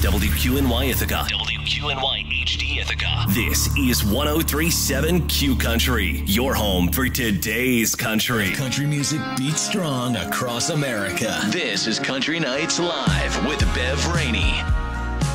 WQNY Ithaca. WQNY HD Ithaca. This is 103.7 Q Country, your home for today's country. Country music beats strong across America. This is Country Nights Live with Bev Rainey.